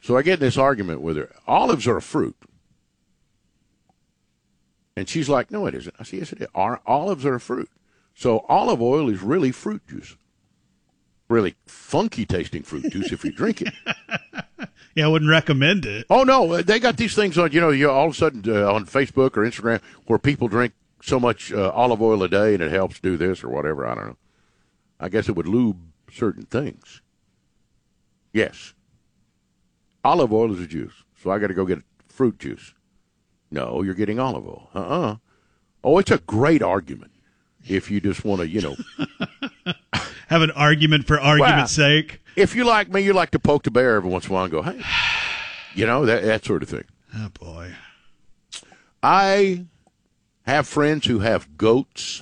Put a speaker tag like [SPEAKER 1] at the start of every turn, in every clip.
[SPEAKER 1] So I get in this argument with her. Olives are a fruit. And she's like, no, it isn't. I said, yes, it is. Olives are a fruit. So olive oil is really fruit juice. Really funky tasting fruit juice if you drink it.
[SPEAKER 2] Yeah, I wouldn't recommend it.
[SPEAKER 1] Oh, no. They got these things on, you all of a sudden on Facebook or Instagram where people drink so much olive oil a day and it helps do this or whatever. I don't know. I guess it would lube certain things. Yes. Olive oil is a juice. So I got to go get fruit juice. No, you're getting olive oil. Oh, it's a great argument if you just want to,
[SPEAKER 2] have an argument for argument's sake.
[SPEAKER 1] If you like me, you like to poke the bear every once in a while and go, hey, that sort of thing.
[SPEAKER 2] Oh, boy.
[SPEAKER 1] I have friends who have goats.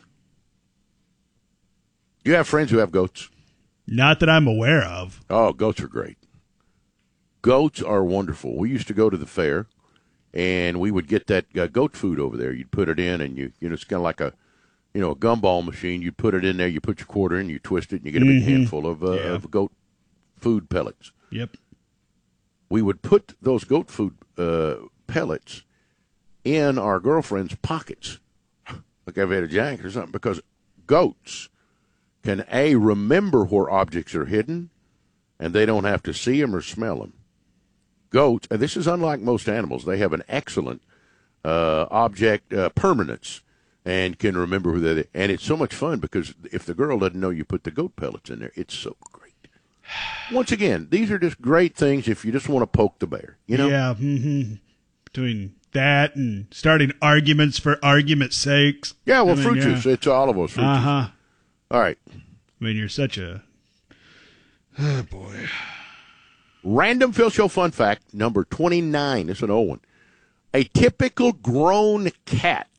[SPEAKER 1] You have friends who have goats?
[SPEAKER 2] Not that I'm aware of.
[SPEAKER 1] Oh, goats are great. Goats are wonderful. We used to go to the fair. And we would get that goat food over there. You'd put it in, and it's kind of like a gumball machine. You put it in there, you put your quarter in, you twist it, and you get a big handful of goat food pellets.
[SPEAKER 2] Yep.
[SPEAKER 1] We would put those goat food pellets in our girlfriends' pockets, like I've had a jank or something, because goats can remember where objects are hidden, and they don't have to see them or smell them. Goats, and this is unlike most animals, they have an excellent object permanence and can remember who they are. And it's so much fun because if the girl doesn't know you put the goat pellets in there, it's so great. Once again, these are just great things if you just want to poke the bear.
[SPEAKER 2] Yeah, between that and starting arguments for argument's sakes.
[SPEAKER 1] Yeah, well, fruit juice. It's olive oil fruit juice. All right.
[SPEAKER 2] I mean, you're such a... Oh, boy.
[SPEAKER 1] Random Phil Show fun fact, number 29. This is an old one. A typical grown cat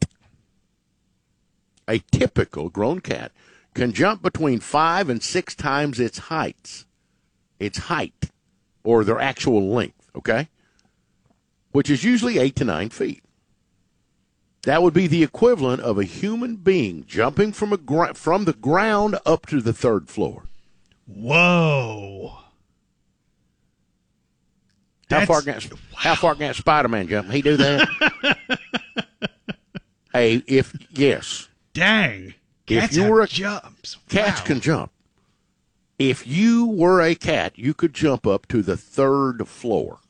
[SPEAKER 1] can jump between 5 and 6 times its height, or their actual length, okay? Which is usually 8 to 9 feet. That would be the equivalent of a human being jumping from the ground up to the 3rd floor.
[SPEAKER 2] Whoa.
[SPEAKER 1] How far can Spider-Man jump? He do that? Yes.
[SPEAKER 2] Dang.
[SPEAKER 1] If you were
[SPEAKER 2] jumps.
[SPEAKER 1] Cats can jump. If you were a cat, you could jump up to the 3rd floor.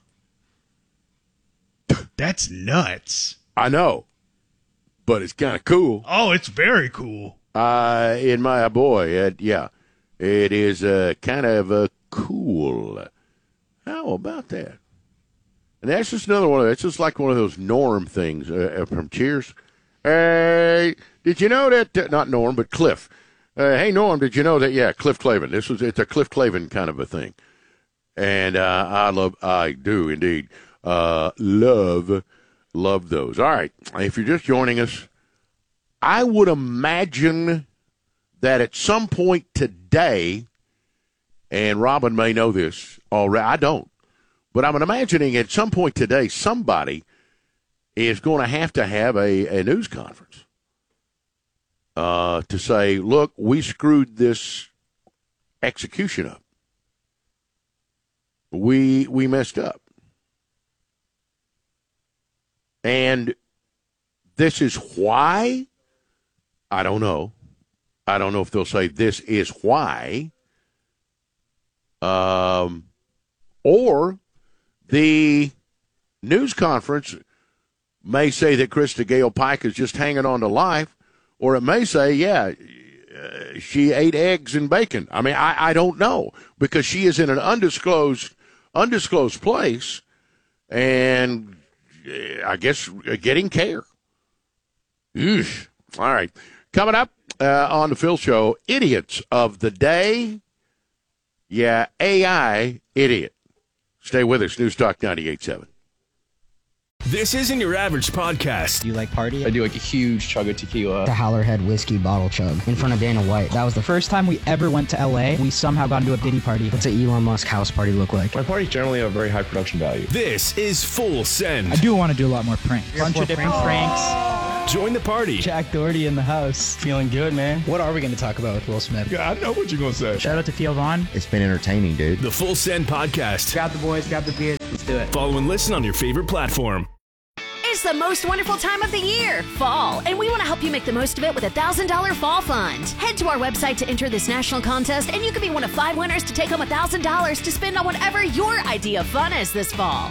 [SPEAKER 2] That's nuts.
[SPEAKER 1] I know, but it's kind of cool.
[SPEAKER 2] Oh, it's very cool.
[SPEAKER 1] In my boy, it is kind of cool. How about that? And that's just another one. It's just like one of those Norm things from Cheers. Hey, did you know that? Not Norm, but Cliff. Hey, Norm, did you know that? Yeah, Cliff Clavin. It's a Cliff Clavin kind of a thing. And I do indeed love those. All right, if you're just joining us, I would imagine that at some point today, and Robin may know this already, I don't, but I'm imagining at some point today somebody is going to have a news conference to say, look, we screwed this execution up. We messed up. And this is why? I don't know. I don't know if they'll say this is why. Or the news conference may say that Krista Gale Pike is just hanging on to life, or it may say, she ate eggs and bacon. I mean, I don't know, because she is in an undisclosed place, and I guess getting care. Eesh. All right. Coming up on the Phil Show, idiots of the day. Yeah, AI idiot. Stay with us. News Talk 98.7.
[SPEAKER 3] This isn't your average podcast.
[SPEAKER 4] Do you like party?
[SPEAKER 5] I do like a huge chug of tequila.
[SPEAKER 4] The Howlerhead whiskey bottle chug in front of Dana White. That was the first time we ever went to LA. We somehow got into a Diddy party. What's an Elon Musk house party look like?
[SPEAKER 5] My parties generally have very high production value.
[SPEAKER 3] This is Full Send.
[SPEAKER 6] I do want to do a lot more pranks.
[SPEAKER 4] Bunch of different pranks.
[SPEAKER 3] Join the party.
[SPEAKER 4] Jack Doherty in the house.
[SPEAKER 5] Feeling good, man.
[SPEAKER 4] What are we going to talk about with Will Smith?
[SPEAKER 6] Yeah, I know what you're going to say.
[SPEAKER 4] Shout out to Theo Vaughn.
[SPEAKER 7] It's been entertaining, dude.
[SPEAKER 3] The Full Send Podcast.
[SPEAKER 4] Grab the boys, grab the beer. Let's do it.
[SPEAKER 3] Follow and listen on your favorite platform.
[SPEAKER 8] It's the most wonderful time of the year, fall, and we want to help you make the most of it with a $1,000 fall fund. Head to our website to enter this national contest, and you could be one of 5 winners to take home $1,000 to spend on whatever your idea of fun is this fall.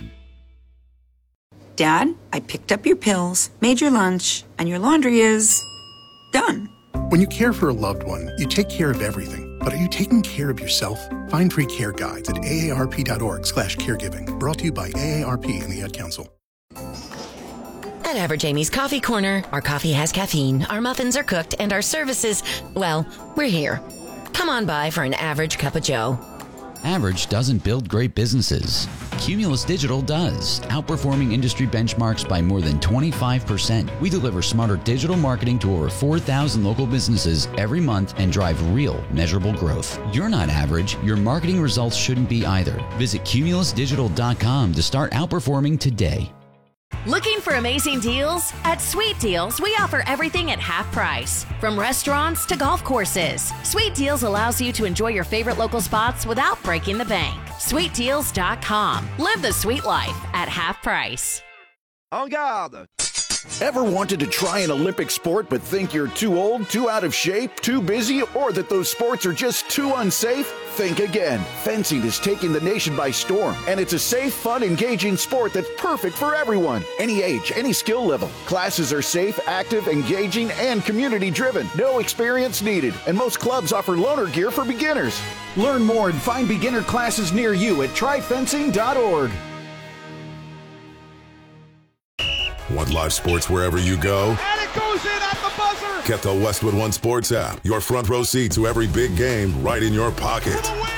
[SPEAKER 9] Dad, I picked up your pills, made your lunch, and your laundry is done.
[SPEAKER 10] When you care for a loved one, you take care of everything. But are you taking care of yourself? Find free care guides at aarp.org/caregiving. Brought to you by AARP and the Ad Council.
[SPEAKER 11] At Average Amy's Coffee Corner, our coffee has caffeine, our muffins are cooked, and our services, well, we're here. Come on by for an average cup of joe.
[SPEAKER 12] Average doesn't build great businesses. Cumulus Digital does, outperforming industry benchmarks by more than 25%. We deliver smarter digital marketing to over 4,000 local businesses every month and drive real, measurable growth. You're not average. Your marketing results shouldn't be either. Visit cumulusdigital.com to start outperforming today.
[SPEAKER 8] Looking for amazing deals? At Sweet Deals, we offer everything at half price. From restaurants to golf courses, Sweet Deals allows you to enjoy your favorite local spots without breaking the bank. SweetDeals.com. Live the sweet life at half price.
[SPEAKER 13] En garde! Ever wanted to try an Olympic sport but think you're too old, too out of shape, too busy, or that those sports are just too unsafe? Think again. Fencing is taking the nation by storm, and it's a safe, fun, engaging sport that's perfect for everyone. Any age, any skill level. Classes are safe, active, engaging, and community-driven. No experience needed, and most clubs offer loaner gear for beginners. Learn more and find beginner classes near you at tryfencing.org.
[SPEAKER 14] Want live sports wherever you go?
[SPEAKER 6] And it goes in at the buzzer!
[SPEAKER 14] Get the Westwood One Sports app. Your front row seat to every big game right in your pocket.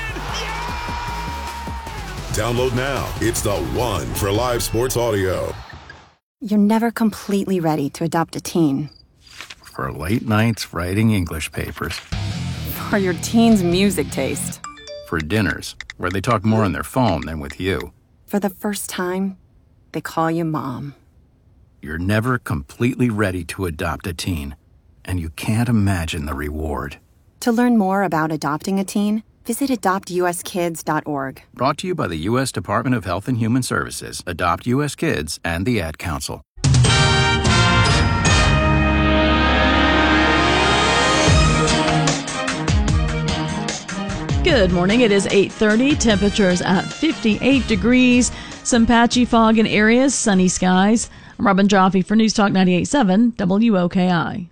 [SPEAKER 14] Download now. It's the one for live sports audio.
[SPEAKER 15] You're never completely ready to adopt a teen.
[SPEAKER 16] For late nights writing English papers.
[SPEAKER 15] For your teen's music taste.
[SPEAKER 16] For dinners where they talk more on their phone than with you.
[SPEAKER 15] For the first time, they call you mom.
[SPEAKER 16] You're never completely ready to adopt a teen, and you can't imagine the reward.
[SPEAKER 15] To learn more about adopting a teen, visit adoptuskids.org.
[SPEAKER 16] Brought to you by the U.S. Department of Health and Human Services, Adopt U.S. Kids, and the Ad Council.
[SPEAKER 17] Good morning. It is 8:30. Temperatures at 58 degrees. Some patchy fog in areas, sunny skies. I'm Robin Jaffe for News Talk 98.7 WOKI.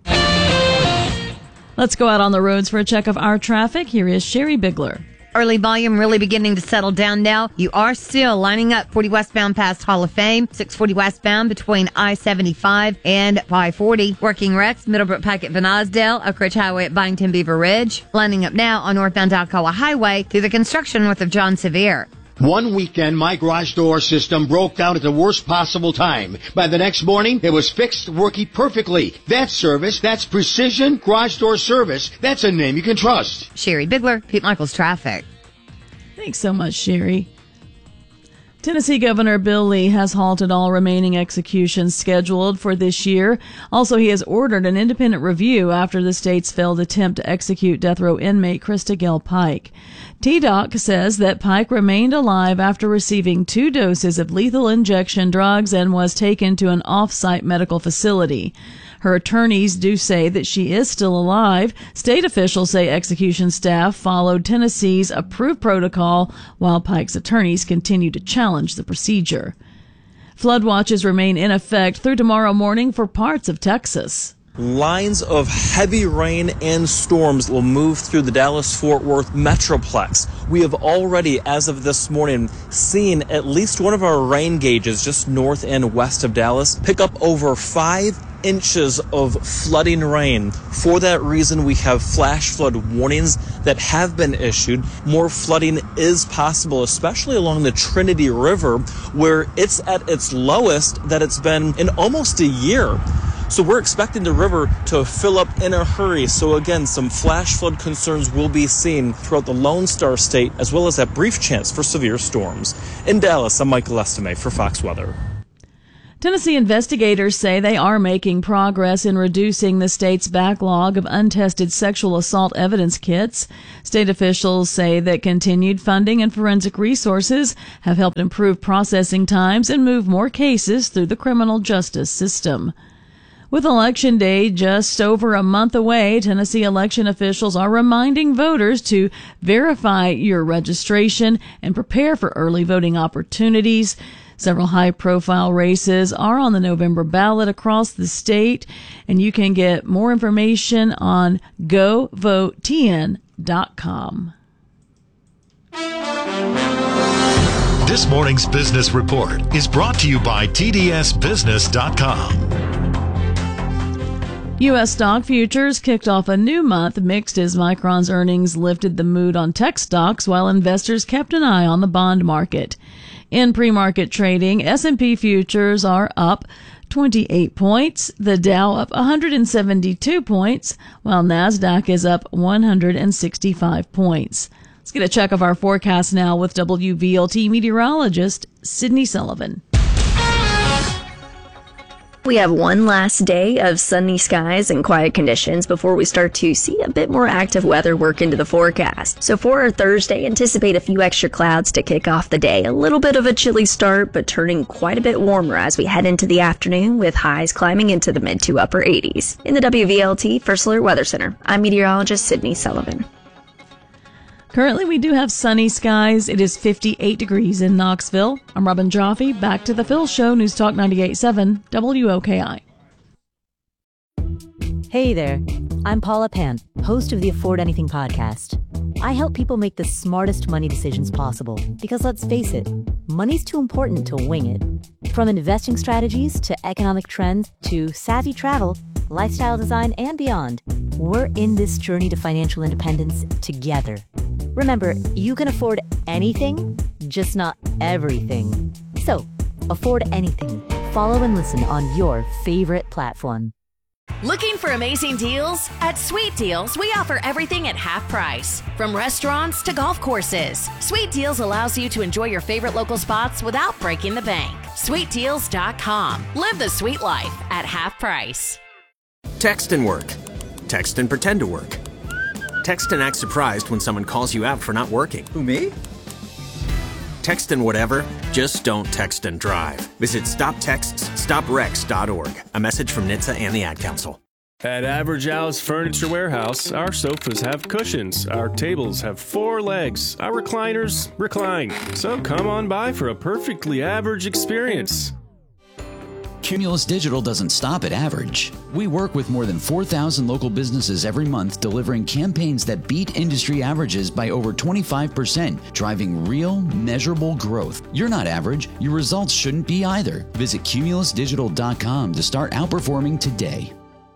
[SPEAKER 17] Let's go out on the roads for a check of our traffic. Here is Sherry Bigler.
[SPEAKER 18] Early volume really beginning to settle down now. You are still lining up 40 westbound past Hall of Fame, 640 westbound between I-75 and 540. Working wrecks, Middlebrook Pike at Van Osdale, Oak Ridge Highway at Byington Beaver Ridge. Lining up now on northbound Alcoa Highway through the construction north of John Sevier.
[SPEAKER 19] One weekend, my garage door system broke down at the worst possible time. By the next morning, it was fixed, working perfectly. That's service. That's Precision Garage Door Service. That's a name you can trust.
[SPEAKER 18] Sherry Bigler, Pete Michaels Traffic.
[SPEAKER 17] Thanks so much, Sherry. Tennessee Governor Bill Lee has halted all remaining executions scheduled for this year. Also, he has ordered an independent review after the state's failed attempt to execute death row inmate Krista Gale Pike. TDOC says that Pike remained alive after receiving 2 doses of lethal injection drugs and was taken to an off-site medical facility. Her attorneys do say that she is still alive. State officials say execution staff followed Tennessee's approved protocol, while Pike's attorneys continue to challenge the procedure. Flood watches remain in effect through tomorrow morning for parts of Texas.
[SPEAKER 20] Lines of heavy rain and storms will move through the Dallas-Fort Worth Metroplex. We have already, as of this morning, seen at least one of our rain gauges just north and west of Dallas pick up over 5 inches of flooding rain. For that reason, we have flash flood warnings that have been issued. More flooding is possible, especially along the Trinity River, where it's at its lowest that it's been in almost a year. So we're expecting the river to fill up in a hurry. So again, some flash flood concerns will be seen throughout the Lone Star State, as well as that brief chance for severe storms. In Dallas, I'm Michael Estime for Fox Weather.
[SPEAKER 17] Tennessee investigators say they are making progress in reducing the state's backlog of untested sexual assault evidence kits. State officials say that continued funding and forensic resources have helped improve processing times and move more cases through the criminal justice system. With Election Day just over a month away, Tennessee election officials are reminding voters to verify your registration and prepare for early voting opportunities. Several high-profile races are on the November ballot across the state, and you can get more information on govotn.com.
[SPEAKER 7] This morning's business report is brought to you by TDSBusiness.com.
[SPEAKER 17] U.S. stock futures kicked off a new month mixed as Micron's earnings lifted the mood on tech stocks while investors kept an eye on the bond market. In pre-market trading, S&P futures are up 28 points, the Dow up 172 points, while NASDAQ is up 165 points. Let's get a check of our forecast now with WVLT meteorologist Sydney Sullivan.
[SPEAKER 21] We have one last day of sunny skies and quiet conditions before we start to see a bit more active weather work into the forecast. So for our Thursday, anticipate a few extra clouds to kick off the day. A little bit of a chilly start, but turning quite a bit warmer as we head into the afternoon with highs climbing into the mid to upper 80s. In the WVLT First Alert Weather Center, I'm meteorologist Sydney Sullivan.
[SPEAKER 17] Currently, we do have sunny skies. It is 58 degrees in Knoxville. I'm Robin Jaffe. Back to the Phil Show, News Talk 98.7 WOKI.
[SPEAKER 22] Hey there. I'm Paula Pan, host of the Afford Anything podcast. I help people make the smartest money decisions possible because, let's face it, money's too important to wing it. From investing strategies to economic trends to savvy travel, lifestyle design, and beyond, we're in this journey to financial independence together. Remember, you can afford anything, just not everything. So, afford anything. Follow and listen on your favorite platform.
[SPEAKER 8] Looking for amazing deals? At Sweet Deals, we offer everything at half price. From restaurants to golf courses, Sweet Deals allows you to enjoy your favorite local spots without breaking the bank. SweetDeals.com. Live the sweet life at half price.
[SPEAKER 23] Text and work. Text and pretend to work. Text and act surprised when someone calls you out for not working.
[SPEAKER 24] Who, me?
[SPEAKER 23] Text and whatever, just don't text and drive. Visit StopTextsStopWrecks.org. A message from NHTSA and the Ad Council.
[SPEAKER 3] At Average Al's Furniture Warehouse, our sofas have cushions, our tables have 4 legs, our recliners recline. So come on by for a perfectly average experience.
[SPEAKER 12] Cumulus Digital doesn't stop at average. We work with more than 4,000 local businesses every month, delivering campaigns that beat industry averages by over 25%, driving real, measurable growth. You're not average. Your results shouldn't be either. Visit cumulusdigital.com to start outperforming today.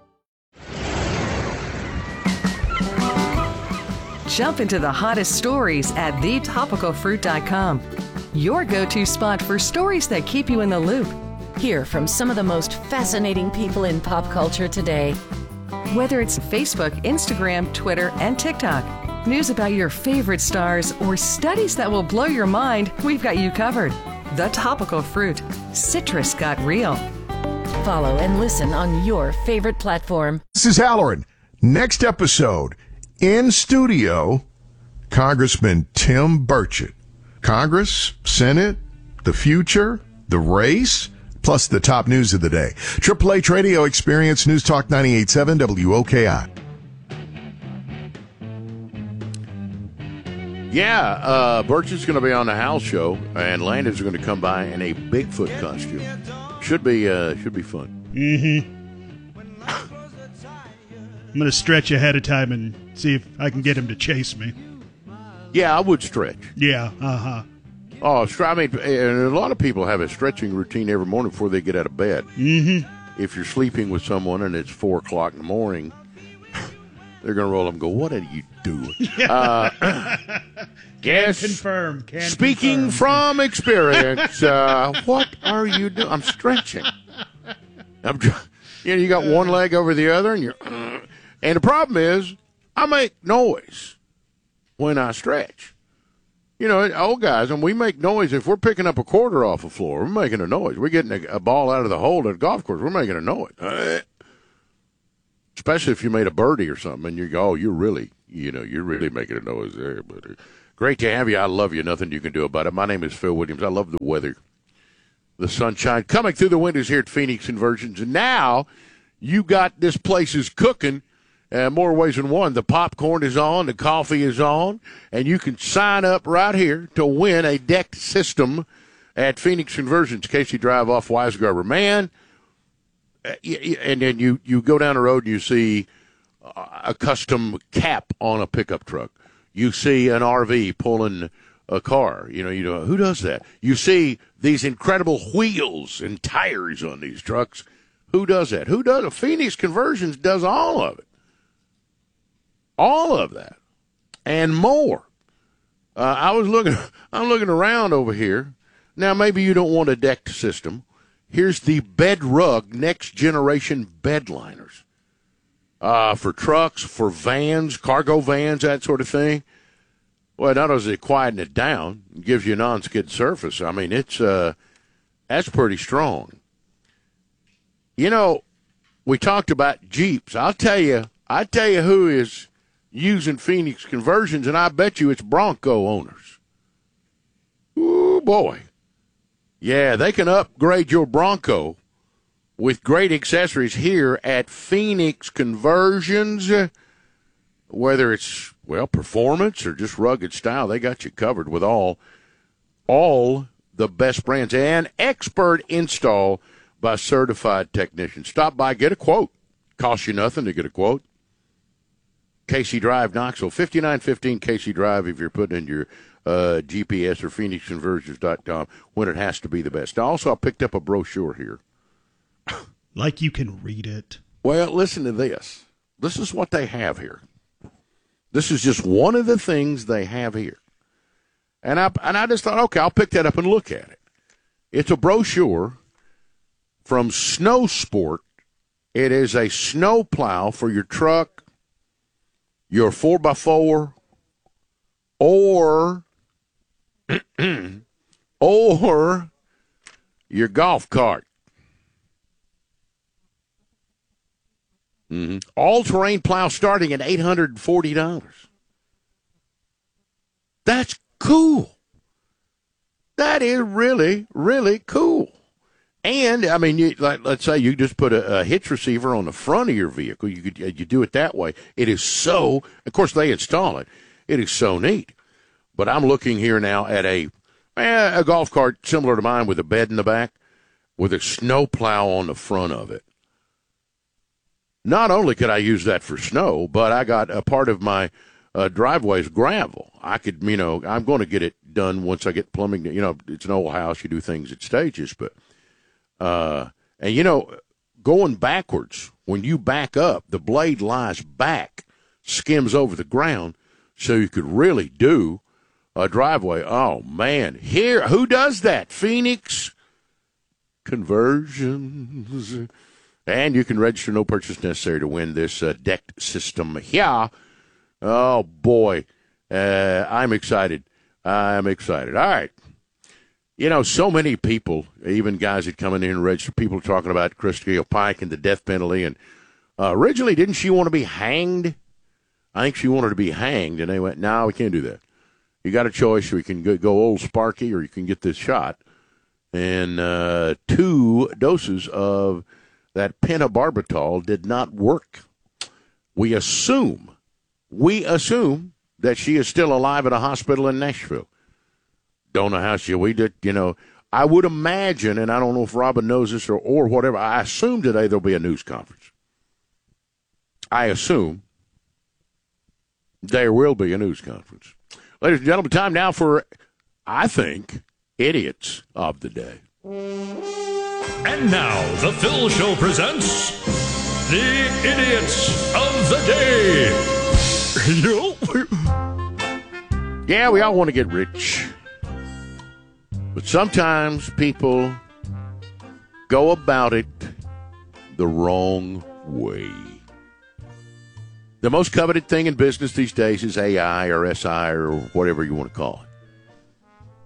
[SPEAKER 25] Jump into the hottest stories at thetopicalfruit.com. Your go-to spot for stories that keep you in the loop.
[SPEAKER 11] Hear from some of the most fascinating people in pop culture today.
[SPEAKER 25] Whether it's Facebook, Instagram, Twitter, and TikTok, news about your favorite stars, or studies that will blow your mind, we've got you covered. The Topical Fruit. Citrus got real.
[SPEAKER 11] Follow and listen on your favorite platform.
[SPEAKER 26] This is Halloran. Next episode, in studio, Congressman Tim Burchett. Congress, Senate, the future, the race, plus the top news of the day. AAA Radio Experience News Talk 98.7 WOKI.
[SPEAKER 1] Yeah, Burchett's going to be on the house show, and Landon's going to come by in a Bigfoot costume. Should be fun.
[SPEAKER 2] Mm-hmm. I'm going to stretch ahead of time and see if I can get him to chase me.
[SPEAKER 1] Yeah, I would stretch.
[SPEAKER 2] Yeah, uh-huh.
[SPEAKER 1] Oh, I mean, and a lot of people have a stretching routine every morning before they get out of bed.
[SPEAKER 2] Mm-hmm.
[SPEAKER 1] If you're sleeping with someone and it's 4 o'clock in the morning, they're going to roll up and go, "What are you doing?" Yes.
[SPEAKER 2] Confirm.
[SPEAKER 1] Speaking from experience, what are you doing? I'm stretching. You got one leg over the other, and you're. And the problem is, I make noise when I stretch. old guys, and we make noise. If we're picking up a quarter off the floor, we're making a noise. We're getting a ball out of the hole at a golf course, we're making a noise. Especially if you made a birdie or something, and you go, you're really making a noise there. But great to have you. I love you. Nothing you can do about it. My name is Phil Williams. I love the weather, the sunshine coming through the windows here at Phoenix Conversions. And now you got this place is cooking. More ways than one. The popcorn is on, the coffee is on, and you can sign up right here to win a decked system at Phoenix Conversions. Casey Drive off Weisgarber. Man, and then you go down the road and you see a custom cap on a pickup truck. You see an RV pulling a car. You know, who does that? You see these incredible wheels and tires on these trucks. Who does that? Who does it? Phoenix Conversions does all of it. All of that and more. I'm looking around over here. Now, maybe you don't want a decked system. Here's the Bed Rug Next Generation Bed Liners. For trucks, for vans, cargo vans, that sort of thing. Well, not only is it quieting it down, it gives you a non-skid surface. I mean, that's pretty strong. We talked about Jeeps. I tell you who is using Phoenix Conversions, and I bet you it's Bronco owners. Ooh, boy. Yeah, they can upgrade your Bronco with great accessories here at Phoenix Conversions. Whether it's, performance or just rugged style, they got you covered with all the best brands and expert install by certified technicians. Stop by, get a quote. Costs you nothing to get a quote. Casey Drive, Knoxville, 5915 Casey Drive if you're putting in your GPS or PhoenixConversions.com when it has to be the best. Also, I picked up a brochure here.
[SPEAKER 2] Like you can read it.
[SPEAKER 1] Well, listen to this. This is what they have here. This is just one of the things they have here. And I just thought, okay, I'll pick that up and look at it. It's a brochure from Snow Sport. It is a snow plow for your truck, your 4x4, or your golf cart. Mm-hmm. All-terrain plow starting at $840. That's cool. That is really, really cool. And, I mean, let's say you just put a hitch receiver on the front of your vehicle. You do it that way. It is so, of course, they install it. It is so neat. But I'm looking here now at a golf cart similar to mine with a bed in the back with a snow plow on the front of it. Not only could I use that for snow, but I got a part of my driveway's gravel. I could, I'm going to get it done once I get plumbing. It's an old house. You do things at stages. But, going backwards, when you back up, the blade lies back, skims over the ground, so you could really do a driveway. Oh, man. Here, who does that? Phoenix Conversions. And you can register, no purchase necessary to win this decked system here. Oh, boy. I'm excited. I'm excited. All right. So many people, even guys that come in here and register, people are talking about Christia Pike and the death penalty. And originally, didn't she want to be hanged? I think she wanted to be hanged. And they went, no, we can't do that. You got a choice. We can go old Sparky or you can get this shot. And 2 doses of that pentobarbital did not work. We assume that she is still alive at a hospital in Nashville. Don't know how we did, I would imagine, and I don't know if Robin knows this or whatever, I assume today there'll be a news conference. I assume there will be a news conference. Ladies and gentlemen, time now for, I think, Idiots of the Day.
[SPEAKER 4] And now, the Phil Show presents the Idiots of the Day.
[SPEAKER 1] Yeah, we all want to get rich. But sometimes people go about it the wrong way. The most coveted thing in business these days is AI or SI or whatever you want to call it.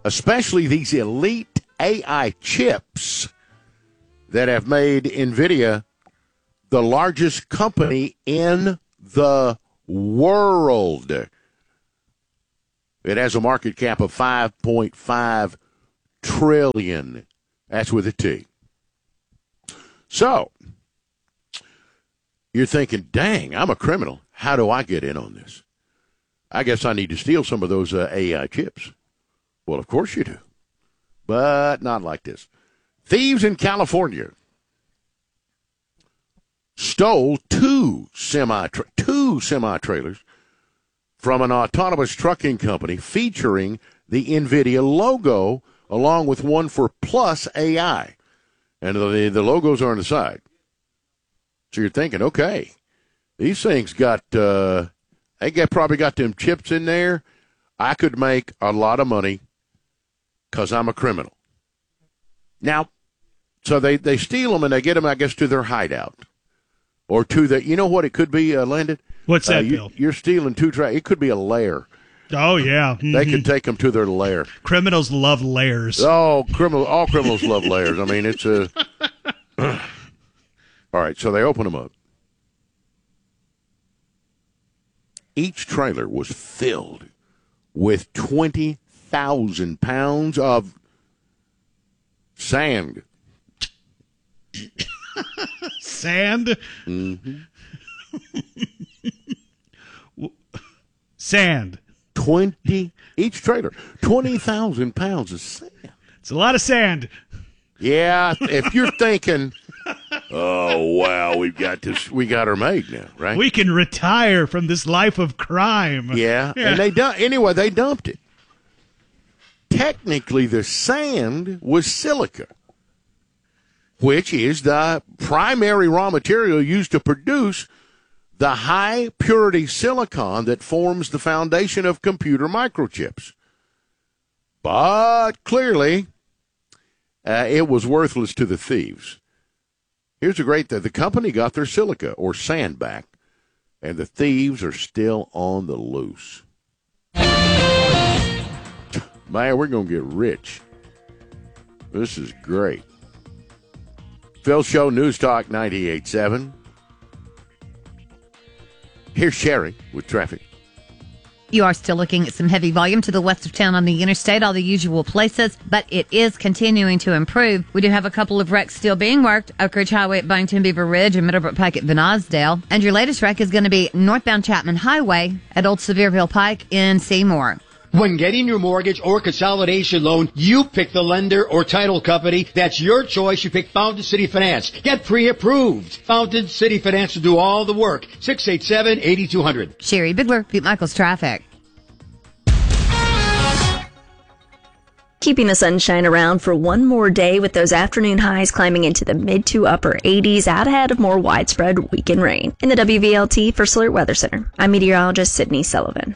[SPEAKER 1] especially these elite AI chips that have made NVIDIA the largest company in the world. It has a market cap of $5.5 trillion. That's with a T. So, you're thinking, dang, I'm a criminal. How do I get in on this? I guess I need to steal some of those AI chips. Well, of course you do. But not like this. Thieves in California stole two semi-trailers from an autonomous trucking company featuring the NVIDIA logo, along with one for Plus AI. And the logos are on the side. So you're thinking, okay, these things got, probably got them chips in there. I could make a lot of money because I'm a criminal. Now, so they steal them and they get them, I guess, to their hideout. Or to the, you know what it could be, Landon?
[SPEAKER 2] What's that, Bill?
[SPEAKER 1] You're stealing it could be a lair.
[SPEAKER 2] Oh, yeah. Mm-hmm.
[SPEAKER 1] They could take them to their lair.
[SPEAKER 2] Criminals love lairs.
[SPEAKER 1] Oh, all criminals love lairs. I mean, it's a... All right, so they open them up. Each trailer was filled with 20,000 pounds of sand.
[SPEAKER 2] Sand?
[SPEAKER 1] Mm-hmm.
[SPEAKER 2] Sand.
[SPEAKER 1] Each trailer, 20,000 pounds of sand.
[SPEAKER 2] It's a lot of sand.
[SPEAKER 1] Yeah, if you're thinking, oh wow, we got her made now, right?
[SPEAKER 2] We can retire from this life of crime.
[SPEAKER 1] Yeah. And they dumped it. Technically, the sand was silica, which is the primary raw material used to produce the high-purity silicon that forms the foundation of computer microchips. But clearly, it was worthless to the thieves. Here's the great thing. The company got their silica, or sand, back, and the thieves are still on the loose. Man, we're going to get rich. This is great. Phil Show, News Talk 98.7. Here's Sherry with traffic.
[SPEAKER 18] You are still looking at some heavy volume to the west of town on the interstate, all the usual places, but it is continuing to improve. We do have a couple of wrecks still being worked. Oak Ridge Highway at Byington Beaver Ridge and Middlebrook Pike at Van Osdale. And your latest wreck is going to be northbound Chapman Highway at Old Sevierville Pike in Seymour.
[SPEAKER 19] When getting your mortgage or consolidation loan, you pick the lender or title company. That's your choice. You pick Fountain City Finance. Get pre-approved. Fountain City Finance will do all the work. 687-8200.
[SPEAKER 18] Sherry Bigler, Pete Michaels Traffic.
[SPEAKER 21] Keeping the sunshine around for one more day with those afternoon highs climbing into the mid to upper 80s out ahead of more widespread weekend rain. In the WVLT First Alert Weather Center, I'm meteorologist Sydney Sullivan.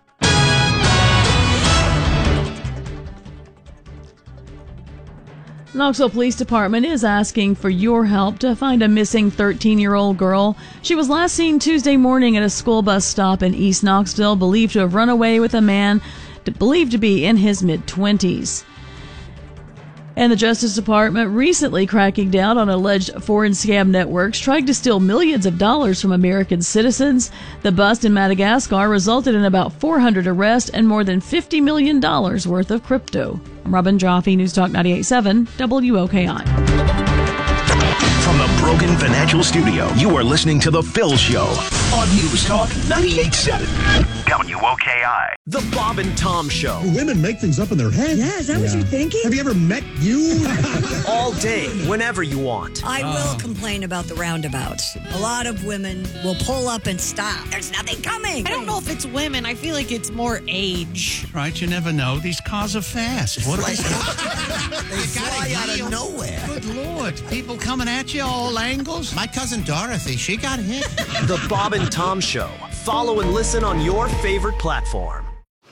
[SPEAKER 17] Knoxville Police Department is asking for your help to find a missing 13-year-old girl. She was last seen Tuesday morning at a school bus stop in East Knoxville, believed to have run away with a man believed to be in his mid-20s. And the Justice Department recently cracking down on alleged foreign scam networks trying to steal millions of dollars from American citizens. The bust in Madagascar resulted in about 400 arrests and more than $50 million worth of crypto. I'm Robin Joffe, News Talk 98.7 WOKI.
[SPEAKER 5] From the Brogan Financial Studio, you are listening to The Phil Show on News Talk 98.7 WOKI.
[SPEAKER 23] The Bob and Tom Show.
[SPEAKER 6] Women make things up in their head.
[SPEAKER 9] Yeah, is that what you're thinking?
[SPEAKER 6] Have you ever met you?
[SPEAKER 23] All day, whenever you want.
[SPEAKER 9] I will complain about the roundabouts. A lot of women will pull up and stop. There's nothing coming.
[SPEAKER 10] I don't know if it's women. I feel like it's more age.
[SPEAKER 13] Right, you never know. These cars are fast. What are they?
[SPEAKER 9] They fly out of nowhere.
[SPEAKER 13] Good Lord. People coming at you all angles. My cousin Dorothy, she got hit.
[SPEAKER 23] The Bob and Tom Show. Follow and listen on your favorite platform.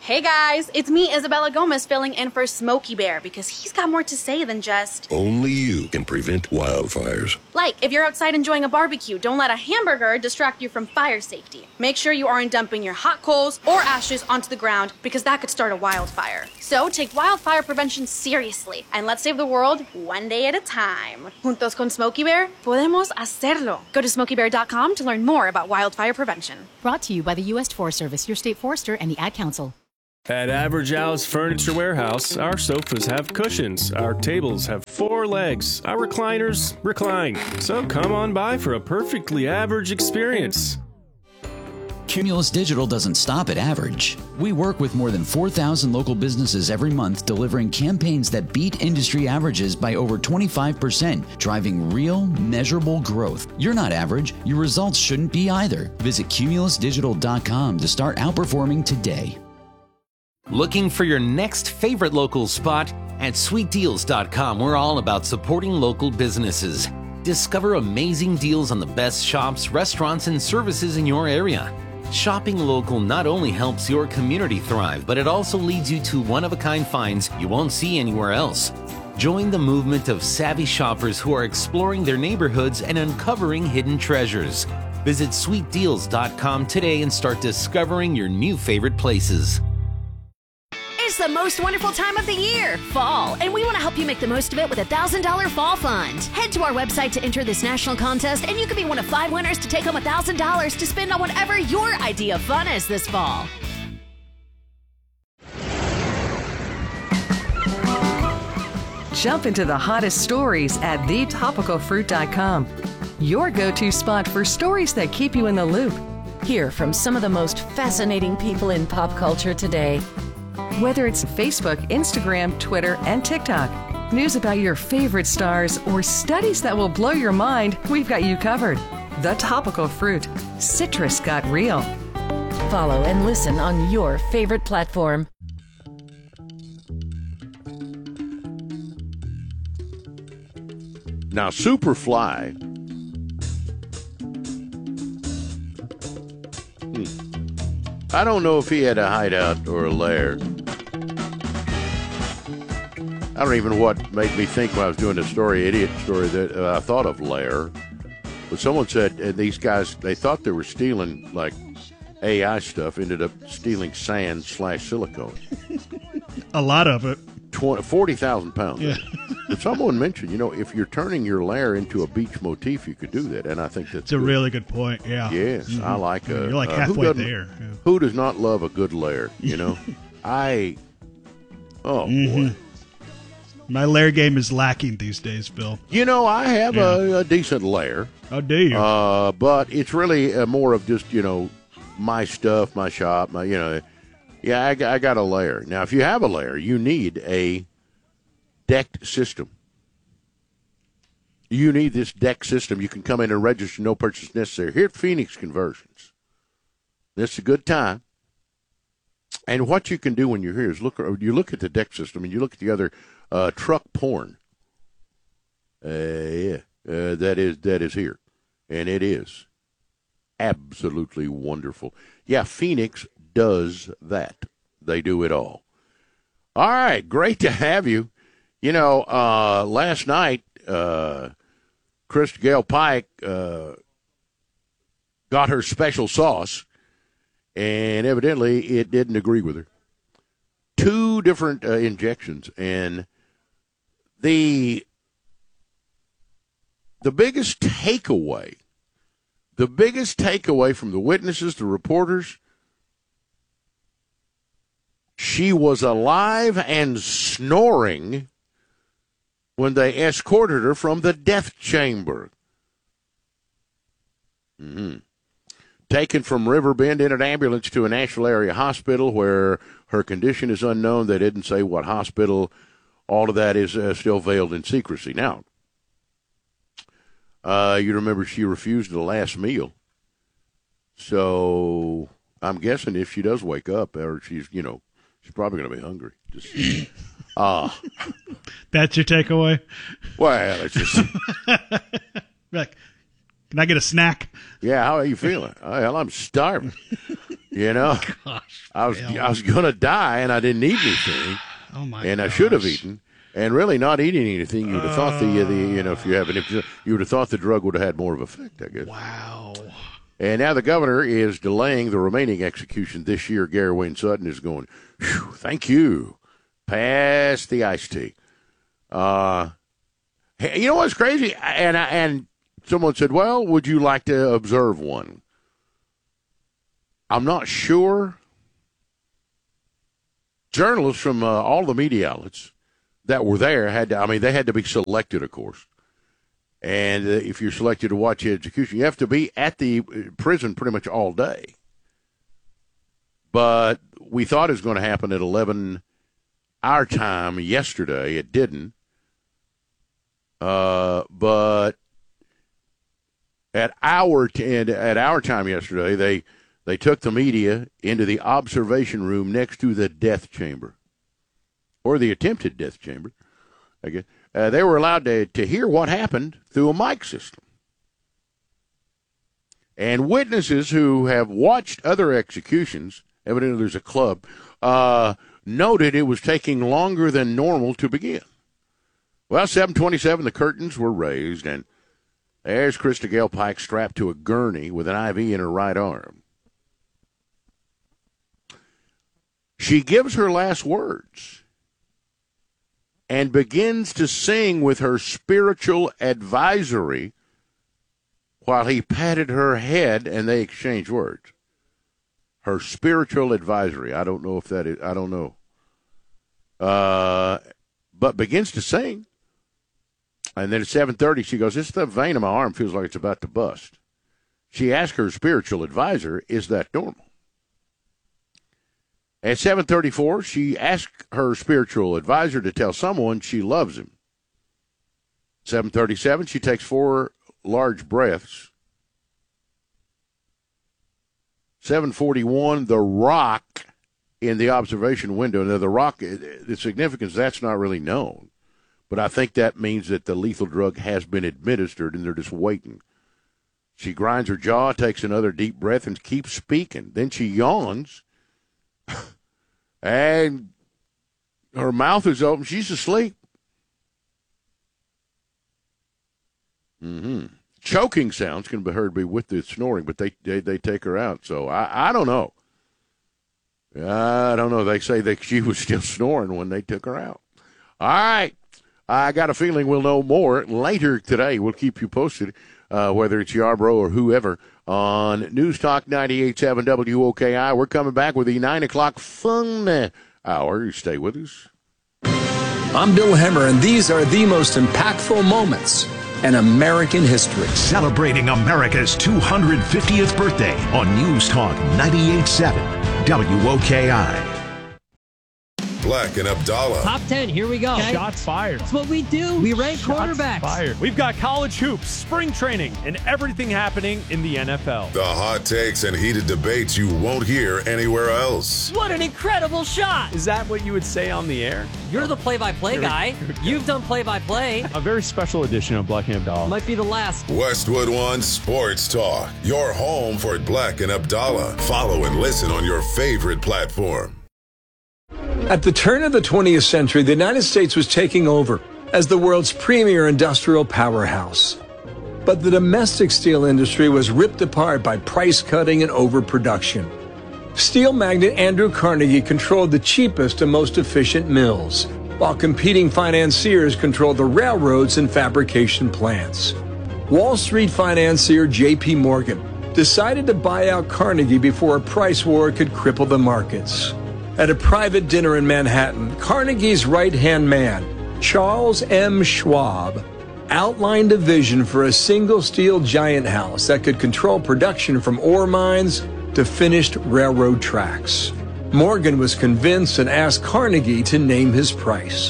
[SPEAKER 7] Hey guys, it's me, Isabella Gomez, filling in for Smokey Bear because he's got more to say than just...
[SPEAKER 14] Only you can prevent wildfires.
[SPEAKER 7] Like, if you're outside enjoying a barbecue, don't let a hamburger distract you from fire safety. Make sure you aren't dumping your hot coals or ashes onto the ground because that could start a wildfire. So take wildfire prevention seriously and let's save the world one day at a time. Juntos con Smokey Bear, podemos hacerlo. Go to smokeybear.com to learn more about wildfire prevention.
[SPEAKER 15] Brought to you by the U.S. Forest Service, your state forester, and the Ad Council.
[SPEAKER 3] At Average Al's Furniture Warehouse, our sofas have cushions, our tables have 4 legs, our recliners recline. So come on by for a perfectly average experience.
[SPEAKER 12] Cumulus Digital doesn't stop at average. We work with more than 4,000 local businesses every month, delivering campaigns that beat industry averages by over 25%, driving real, measurable growth. You're not average. Your results shouldn't be either. Visit cumulusdigital.com to start outperforming today.
[SPEAKER 16] Looking for your next favorite local spot? At sweetdeals.com, we're all about supporting local businesses. Discover amazing deals on the best shops, restaurants, and services in your area. Shopping local not only helps your community thrive, but it also leads you to one-of-a-kind finds you won't see anywhere else. Join the movement of savvy shoppers who are exploring their neighborhoods and uncovering hidden treasures. Visit sweetdeals.com today and start discovering your new favorite places.
[SPEAKER 8] It's the most wonderful time of the year, fall, and we want to help you make the most of it with a $1,000 fall fund. Head to our website to enter this national contest, and you could be one of 5 winners to take home $1,000 to spend on whatever your idea of fun is this fall.
[SPEAKER 25] Jump into the hottest stories at thetopicalfruit.com. Your go-to spot for stories that keep you in the loop.
[SPEAKER 11] Hear from some of the most fascinating people in pop culture today.
[SPEAKER 25] Whether it's Facebook, Instagram, Twitter, and TikTok, news about your favorite stars, or studies that will blow your mind, we've got you covered. The Topical Fruit. Citrus got real.
[SPEAKER 11] Follow and listen on your favorite platform.
[SPEAKER 1] Now, Superfly. I don't know if he had a hideout or a lair. I don't even know what made me think when I was doing the story, idiot story, that I thought of lair. But someone said these guys, they thought they were stealing like AI stuff, ended up stealing sand/silicone.
[SPEAKER 2] A lot of it.
[SPEAKER 1] 40,000 pounds.
[SPEAKER 2] Yeah.
[SPEAKER 1] But someone mentioned, if you're turning your lair into a beach motif, you could do that, and I think that's
[SPEAKER 2] a really good point. Yeah.
[SPEAKER 1] Yes,
[SPEAKER 2] Mm-hmm.
[SPEAKER 1] I like a.
[SPEAKER 2] You're like halfway there. Yeah.
[SPEAKER 1] Who does not love a good lair? Boy.
[SPEAKER 2] My lair game is lacking these days, Bill.
[SPEAKER 1] I have a decent lair.
[SPEAKER 2] Oh, do you?
[SPEAKER 1] But it's really more of just my stuff, my shop, Yeah, I got a lair. Now, if you have a lair, you need a decked system. You need this deck system. You can come in and register, no purchase necessary. Here at Phoenix Conversions, this is a good time. And what you can do when you're here is you look at the deck system and you look at the other truck porn. That is here, and it is absolutely wonderful. Yeah, Phoenix does that. They do it all. All right, great to have you. Last night, Krista Gale Pike got her special sauce, and evidently it didn't agree with her. 2 different injections, and the biggest takeaway from the witnesses, the reporters, she was alive and snoring when they escorted her from the death chamber. Mm-hmm. Taken from Riverbend in an ambulance to a Nashville area hospital where her condition is unknown. They didn't say what hospital. All of that is still veiled in secrecy. Now, you remember she refused the last meal. So I'm guessing if she does wake up, or she's probably going to be hungry. Just,
[SPEAKER 2] That's your takeaway?
[SPEAKER 1] Well, it's just...
[SPEAKER 2] Can I get a snack?
[SPEAKER 1] Yeah, how are you feeling? Hell, I'm starving. You know,
[SPEAKER 2] Gosh,
[SPEAKER 1] I was going to die, and I didn't eat anything.
[SPEAKER 2] Oh my!
[SPEAKER 1] And I should have eaten. And really, not eating anything, you would have thought you would have thought the drug would have had more of effect, I guess.
[SPEAKER 2] Wow.
[SPEAKER 1] And now the governor is delaying the remaining execution this year. Gary Wayne Sutton is going, thank you. Pass the iced tea. Hey, you know what's crazy? And someone said, well, would you like to observe one? I'm not sure. Journalists from all the media outlets that were there they had to be selected, of course. And if you're selected to watch the execution, you have to be at the prison pretty much all day. But we thought it was going to happen at 11 our time yesterday. It didn't. But at our time yesterday, they took the media into the observation room next to the death chamber, or the attempted death chamber, I guess. They were allowed to hear what happened through a mic system. And witnesses who have watched other executions, evidently there's a club, noted it was taking longer than normal to begin. Well, 7:27, the curtains were raised, and there's Krista Gale Pike strapped to a gurney with an IV in her right arm. She gives her last words and begins to sing with her spiritual advisory while he patted her head and they exchanged words. Her spiritual advisory. I don't know if that is, I don't know. But begins to sing. And then at 7:30, she goes, the vein in my arm feels like it's about to bust. She asked her spiritual advisor, is that normal? At 7:34, she asked her spiritual advisor to tell someone she loves him. 7:37, she takes 4 large breaths. 7:41, the rock in the observation window. Now, the rock, the significance, that's not really known. But I think that means that the lethal drug has been administered and they're just waiting. She grinds her jaw, takes another deep breath, and keeps speaking. Then she yawns. And her mouth is open. She's asleep. Choking sounds can be heard with the snoring, but they take her out. So I don't know. I don't know. They say that she was still snoring when they took her out. All right. I got a feeling we'll know more later today. We'll keep you posted, whether it's Yarborough or whoever, on News Talk 98.7 WOKI. We're coming back with the 9 o'clock fun hour. Stay with us.
[SPEAKER 4] I'm Bill Hemmer, and these are the most impactful moments in American history.
[SPEAKER 5] Celebrating America's 250th birthday on News Talk 98.7 WOKI.
[SPEAKER 14] Black and Abdallah.
[SPEAKER 19] Top 10, here we go.
[SPEAKER 20] Okay. Shots fired.
[SPEAKER 19] That's what we do. We rank quarterbacks.
[SPEAKER 20] Fired. We've got college hoops, spring training, and everything happening in the NFL.
[SPEAKER 14] The hot takes and heated debates you won't hear anywhere else.
[SPEAKER 19] What an incredible shot.
[SPEAKER 20] Is that what you would say on the air?
[SPEAKER 19] You're the play-by-play guy. You've done play-by-play.
[SPEAKER 20] A very special edition of Black and Abdallah.
[SPEAKER 19] Might be the last.
[SPEAKER 14] Westwood One Sports Talk. Your home for Black and Abdallah. Follow and listen on your favorite platform.
[SPEAKER 4] At the turn of the 20th century, the United States was taking over as the world's premier industrial powerhouse. But the domestic steel industry was ripped apart by price cutting and overproduction. Steel magnate Andrew Carnegie controlled the cheapest and most efficient mills, while competing financiers controlled the railroads and fabrication plants. Wall Street financier J.P. Morgan decided to buy out Carnegie before a price war could cripple the markets. At a private dinner in Manhattan, Carnegie's right-hand man, Charles M. Schwab, outlined a vision for a single steel giant house that could control production from ore mines to finished railroad tracks. Morgan was convinced and asked Carnegie to name his price,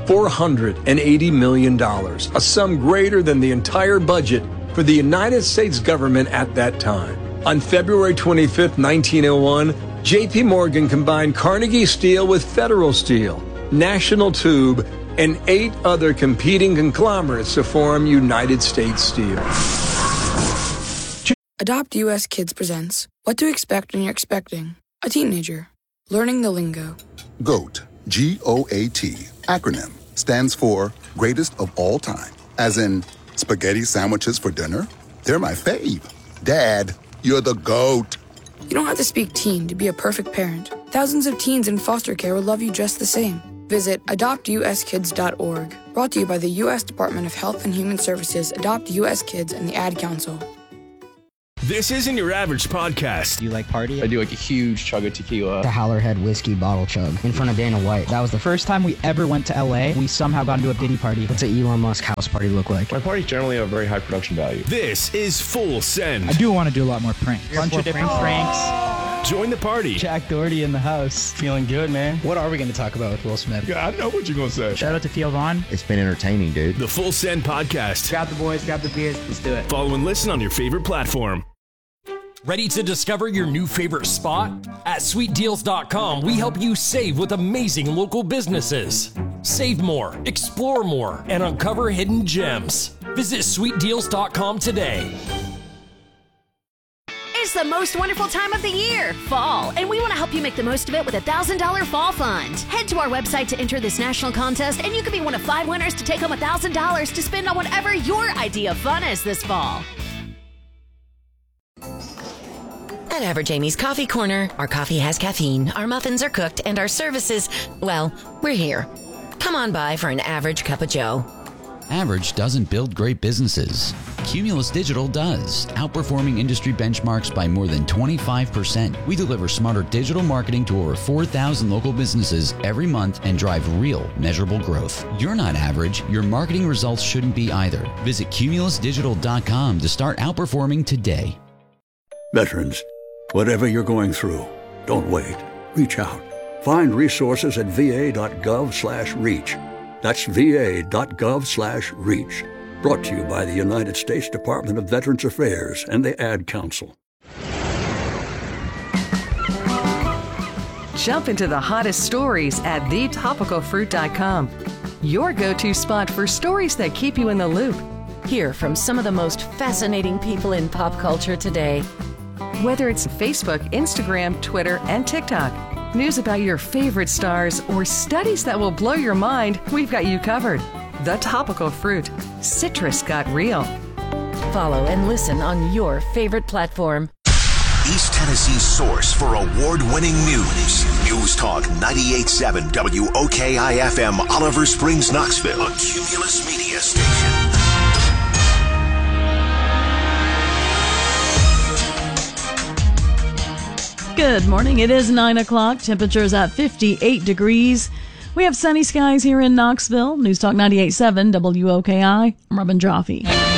[SPEAKER 4] $480 million, a sum greater than the entire budget for the United States government at that time. On February 25, 1901, J.P. Morgan combined Carnegie Steel with Federal Steel, National Tube, and 8 other competing conglomerates to form United States Steel.
[SPEAKER 22] Adopt U.S. Kids presents What to Expect When You're Expecting,
[SPEAKER 17] a teenager, learning the lingo.
[SPEAKER 18] GOAT, G-O-A-T, acronym, stands for greatest of all time. As in, spaghetti sandwiches for dinner? They're my fave. Dad, you're the GOAT.
[SPEAKER 17] You don't have to speak teen to be a perfect parent. Thousands of teens in foster care will love you just the same. Visit adoptuskids.org. Brought to you by the U.S. Department of Health and Human Services, Adopt U.S. Kids, and the Ad Council.
[SPEAKER 3] This isn't your average podcast.
[SPEAKER 21] Do you like party?
[SPEAKER 22] I do like a huge chug of tequila.
[SPEAKER 21] The Howlerhead whiskey bottle chug in front of Dana White. That was the first time we ever went to LA. We somehow got into a Diddy party. What's an Elon Musk house party look like?
[SPEAKER 22] My parties generally have very high production value.
[SPEAKER 3] This is Full Send.
[SPEAKER 21] I do want to do a lot more pranks. Bunch of different pranks.
[SPEAKER 3] Join the party.
[SPEAKER 21] Jack Doherty in the house. Feeling good, man. What are we going to talk about with Will Smith?
[SPEAKER 22] Yeah, I know what you're going to say.
[SPEAKER 21] Shout out to Theo Vaughn.
[SPEAKER 24] It's been entertaining, dude.
[SPEAKER 3] The Full Send podcast.
[SPEAKER 21] Grab the boys, grab the beers. Let's do it.
[SPEAKER 3] Follow and listen on your favorite platform.
[SPEAKER 26] Ready to discover your new favorite spot? At SweetDeals.com, we help you save with amazing local businesses. Save more, explore more, and uncover hidden gems. Visit SweetDeals.com today.
[SPEAKER 8] It's the most wonderful time of the year, fall, and we want to help you make the most of it with a $1,000 fall fund. Head to our website to enter this national contest, and you could be one of 5 winners to take home $1,000 to spend on whatever your idea of fun is this fall.
[SPEAKER 11] At Average Amy's Coffee Corner, our coffee has caffeine, our muffins are cooked, and our services, well, we're here. Come on by for an average cup of joe.
[SPEAKER 12] Average doesn't build great businesses. Cumulus Digital does, outperforming industry benchmarks by more than 25%. We deliver smarter digital marketing to over 4,000 local businesses every month and drive real, measurable growth. You're not average. Your marketing results shouldn't be either. Visit cumulusdigital.com to start outperforming today.
[SPEAKER 27] Veterans, whatever you're going through, don't wait. Reach out. Find resources at va.gov/reach. That's va.gov/reach. Brought to you by the United States Department of Veterans Affairs and the Ad Council.
[SPEAKER 25] Jump into the hottest stories at thetopicalfruit.com. Your go-to spot for stories that keep you in the loop.
[SPEAKER 8] Hear from some of the most fascinating people in pop culture today.
[SPEAKER 25] Whether it's Facebook, Instagram, Twitter, and TikTok, news about your favorite stars, or studies that will blow your mind, we've got you covered. The Topical Fruit. Citrus got real.
[SPEAKER 8] Follow and listen on your favorite platform.
[SPEAKER 5] East Tennessee's source for award-winning news. News Talk 98.7 WOKI-FM, Oliver Springs, Knoxville. A Cumulus Media Station.
[SPEAKER 28] Good morning. It is 9 o'clock. Temperatures at 58 degrees. We have sunny skies here in Knoxville. News Talk 98.7 WOKI. I'm Robin Jaffe.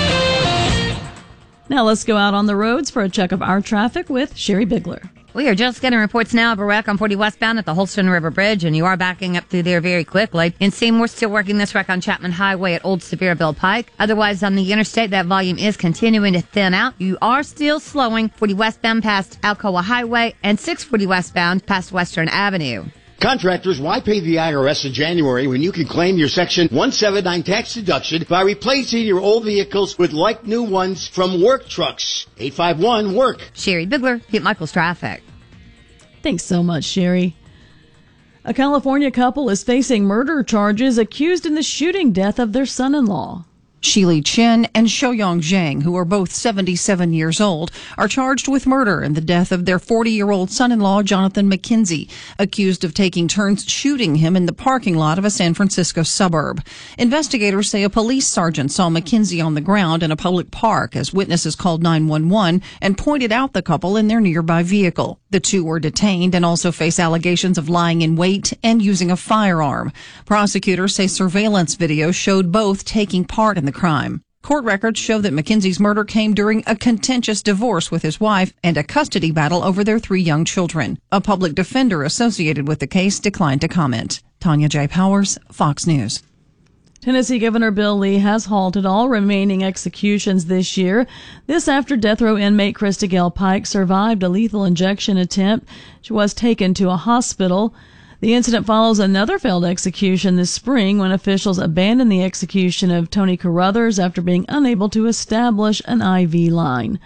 [SPEAKER 28] Now let's go out on the roads for a check of our traffic with Sherry Bigler.
[SPEAKER 29] We are just getting reports now of a wreck on 40 westbound at the Holston River Bridge, and you are backing up through there very quickly. In Seymour, still working this wreck on Chapman Highway at Old Sevierville Pike. Otherwise, on the interstate, that volume is continuing to thin out. You are still slowing 40 westbound past Alcoa Highway and 640 westbound past Western Avenue.
[SPEAKER 30] Contractors, why pay the IRS in January when you can claim your Section 179 tax deduction by replacing your old vehicles with like-new ones from Work Trucks? 851-WORK.
[SPEAKER 29] Sherry Bigler, Pete Michaels Traffic.
[SPEAKER 28] Thanks so much, Sherry. A California couple is facing murder charges accused in the shooting death of their son-in-law.
[SPEAKER 31] Shili Chen and Shouyang Zhang, who are both 77 years old, are charged with murder in the death of their 40-year-old son-in-law, Jonathan McKenzie, accused of taking turns shooting him in the parking lot of a San Francisco suburb. Investigators say a police sergeant saw McKenzie on the ground in a public park as witnesses called 911 and pointed out the couple in their nearby vehicle. The two were detained and also face allegations of lying in wait and using a firearm. Prosecutors say surveillance video showed both taking part in the crime. Court records show that McKenzie's murder came during a contentious divorce with his wife and a custody battle over their 3 young children. A public defender associated with the case declined to comment. Tanya J. Powers, Fox News.
[SPEAKER 28] Tennessee Governor Bill Lee has halted all remaining executions this year. This after death row inmate Krista Gale Pike survived a lethal injection attempt. She was taken to a hospital. The incident follows another failed execution this spring when officials abandoned the execution of Tony Carruthers after being unable to establish an IV line.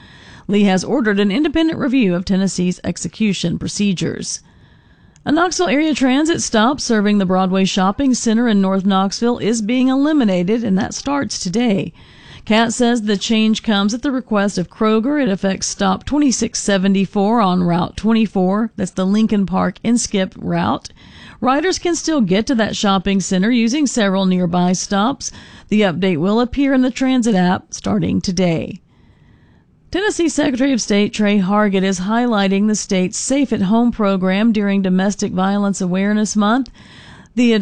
[SPEAKER 28] Lee has ordered an independent review of Tennessee's execution procedures. A Knoxville area transit stop serving the Broadway Shopping Center in North Knoxville is being eliminated, and that starts today. CAT says the change comes at the request of Kroger. It affects stop 2674 on Route 24. That's the Lincoln Park Inskip route. Riders can still get to that shopping center using several nearby stops. The update will appear in the transit app starting today. Tennessee Secretary of State Trey Hargett is highlighting the state's Safe at Home program during Domestic Violence Awareness Month. The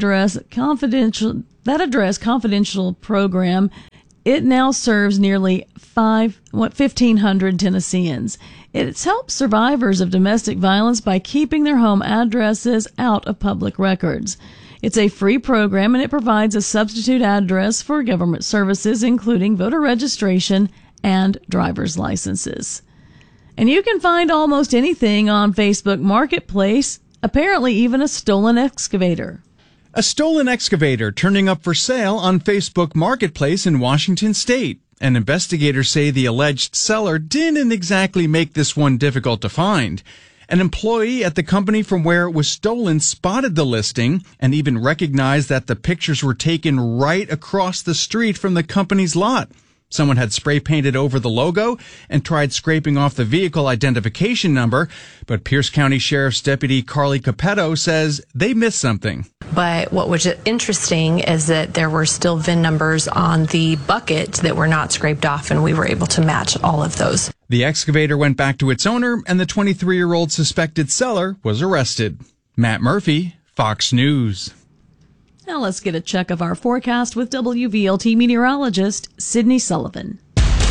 [SPEAKER 28] confidential program, it now serves nearly 1,500 Tennesseans. It helps survivors of domestic violence by keeping their home addresses out of public records. It's a free program, and it provides a substitute address for government services, including voter registration and driver's licenses. And you can find almost anything on Facebook Marketplace, apparently even a stolen excavator.
[SPEAKER 1] A stolen excavator turning up for sale on Facebook Marketplace in Washington State. And investigators say the alleged seller didn't exactly make this one difficult to find. An employee at the company from where it was stolen spotted the listing and even recognized that the pictures were taken right across the street from the company's lot. Someone had spray painted over the logo and tried scraping off the vehicle identification number, but Pierce County Sheriff's Deputy Carly Capetto says they missed something.
[SPEAKER 2] But what was interesting is that there were still VIN numbers on the bucket that were not scraped off, and we were able to match all of those.
[SPEAKER 1] The excavator went back to its owner, and the 23-year-old suspected seller was arrested. Matt Murphy, Fox News.
[SPEAKER 28] Now let's get a check of our forecast with WVLT meteorologist Sydney Sullivan.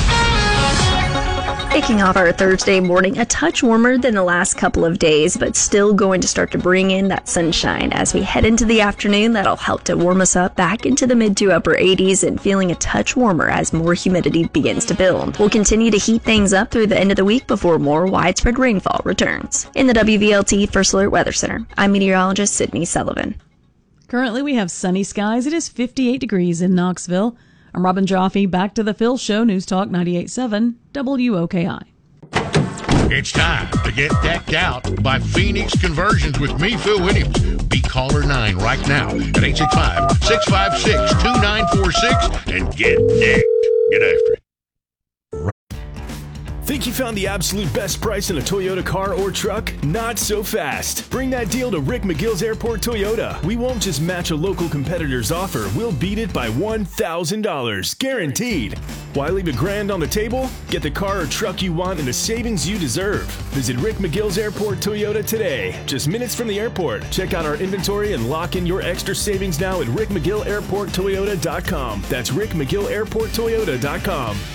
[SPEAKER 6] Kicking off our Thursday morning, a touch warmer than the last couple of days, but still going to start to bring in that sunshine. As we head into the afternoon, that'll help to warm us up back into the mid to upper 80s and feeling a touch warmer as more humidity begins to build. We'll continue to heat things up through the end of the week before more widespread rainfall returns. In the WVLT First Alert Weather Center, I'm meteorologist Sydney Sullivan.
[SPEAKER 28] Currently, we have sunny skies. It is 58 degrees in Knoxville. I'm Robin Jaffe. Back to the Phil Show, News Talk 98.7 WOKI.
[SPEAKER 7] It's time to get decked out by Phoenix Conversions with me, Phil Williams. Be caller 9 right now at 865-656-2946 and get decked. Get after it.
[SPEAKER 3] Think you found the absolute best price in a Toyota car or truck? Not so fast. Bring that deal to Rick McGill's Airport Toyota. We won't just match a local competitor's offer. We'll beat it by $1,000. Guaranteed. Why leave $1,000 on the table? Get the car or truck you want and the savings you deserve. Visit Rick McGill's Airport Toyota today. Just minutes from the airport. Check out our inventory and lock in your extra savings now at rickmcgillairporttoyota.com. That's rickmcgillairporttoyota.com.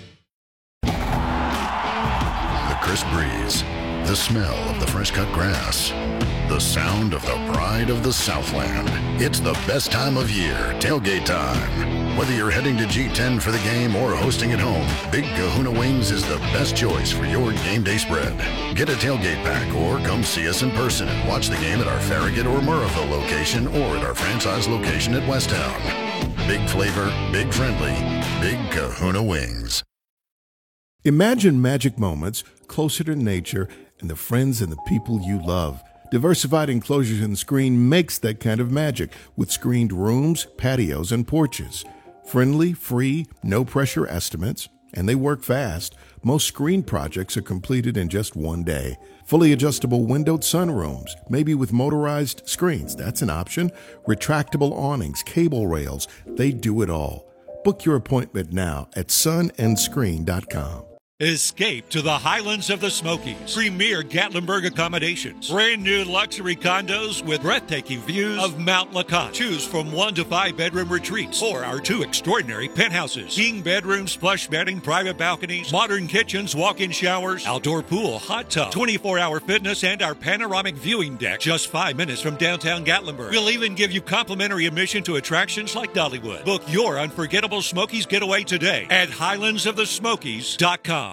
[SPEAKER 14] Crisp breeze, the smell of the fresh cut grass, the sound of the pride of the Southland. It's the best time of year, tailgate time. Whether you're heading to G10 for the game or hosting at home, Big Kahuna Wings is the best choice for your game day spread. Get a tailgate pack or come see us in person and watch the game at our Farragut or Murrayville location or at our franchise location at Westtown. Big flavor, big friendly, Big Kahuna Wings.
[SPEAKER 9] Imagine magic moments closer to nature and the friends and the people you love. Diversified Enclosures and Screen makes that kind of magic with screened rooms, patios, and porches. Friendly, free, no-pressure estimates, and they work fast. Most screen projects are completed in just one day. Fully adjustable windowed sunrooms, maybe with motorized screens. That's an option. Retractable awnings, cable rails, they do it all. Book your appointment now at sunandscreen.com.
[SPEAKER 10] Escape to the Highlands of the Smokies. Premier Gatlinburg accommodations. Brand new luxury condos with breathtaking views of Mount Lacotte. Choose from 1 to 5 bedroom retreats or our 2 extraordinary penthouses. King bedrooms, plush bedding, private balconies, modern kitchens, walk-in showers, outdoor pool, hot tub, 24-hour fitness, and our panoramic viewing deck. Just 5 minutes from downtown Gatlinburg. We'll even give you complimentary admission to attractions like Dollywood. Book your unforgettable Smokies getaway today at highlandsofthesmokies.com.